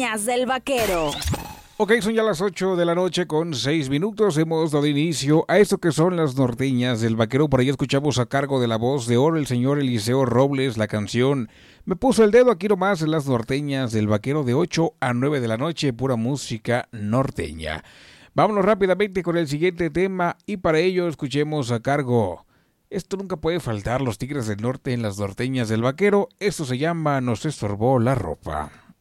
norteñas del vaquero. Ok, son ya las 8 de la noche con 6 minutos. Hemos dado inicio a esto que son las norteñas del vaquero. Por ahí escuchamos a cargo de la voz de oro el señor Eliseo Robles la canción Me puso el dedo. Aquí nomás en las norteñas del vaquero de 8 a 9 de la noche. Pura música norteña. Vámonos rápidamente con el siguiente tema y para ello escuchemos a cargo. Esto nunca puede faltar, los Tigres del Norte en las norteñas del vaquero. Esto se llama Nos estorbó la ropa.